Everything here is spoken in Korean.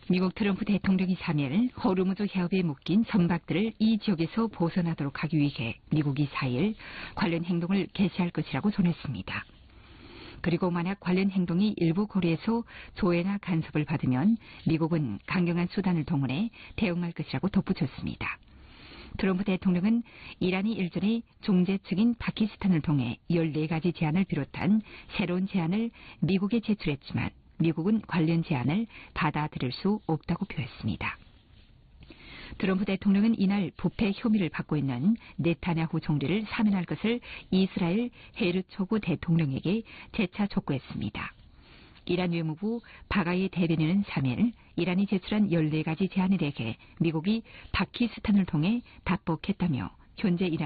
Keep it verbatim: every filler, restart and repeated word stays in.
미국 트럼프 대통령이 삼 일 호르무즈 해협에 묶인 선박들을 이 지역에서 벗어나도록 하기 위해 미국이 사 일 관련 행동을 개시할 것이라고 전했습니다. 그리고 만약 관련 행동이 일부 고리에서 조회나 간섭을 받으면 미국은 강경한 수단을 동원해 대응할 것이라고 덧붙였습니다. 트럼프 대통령은 이란이 일전에 종제 측인 파키스탄을 통해 열네 가지 제안을 비롯한 새로운 제안을 미국에 제출했지만 미국은 관련 제안을 받아들일 수 없다고 표했습니다. 트럼프 대통령은 이날 부패 혐의를 받고 있는 네타냐후 총리를 사면할 것을 이스라엘 헤르초그 대통령에게 재차 촉구했습니다. 이란 외무부 바가이 대변인은 삼 일 이란이 제출한 열네 가지 제안에 대해 미국이 파키스탄을 통해 답복했다며 현재 이란